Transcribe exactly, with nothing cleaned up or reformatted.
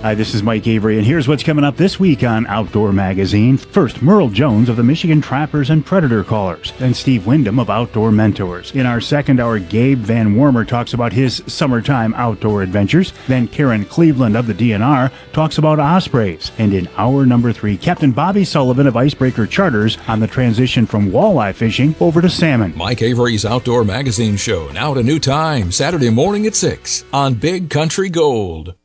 Hi, this is Mike Avery, and here's what's coming up this week on Outdoor Magazine. First, Merle Jones of the Michigan Trappers and Predator Callers, then Steve Wyndham of Outdoor Mentors. In our second hour, Gabe Van Wormer talks about his summertime outdoor adventures. Then Karen Cleveland of the D N R talks about ospreys. And in hour number three, Captain Bobby Sullivan of Icebreaker Charters on the transition from walleye fishing over to salmon. Mike Avery's Outdoor Magazine show, now at a new time, Saturday morning at six on Big Country Gold.